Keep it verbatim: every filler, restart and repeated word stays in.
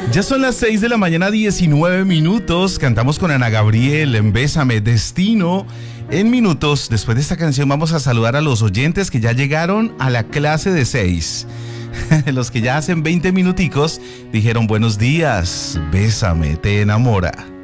Ya son las seis de la mañana, diecinueve minutos. Cantamos con Ana Gabriel en Bésame, Destino. En minutos, después de esta canción, vamos a saludar a los oyentes que ya llegaron a la clase de seis. Los que ya hacen veinte minuticos dijeron buenos días, Bésame, te enamora.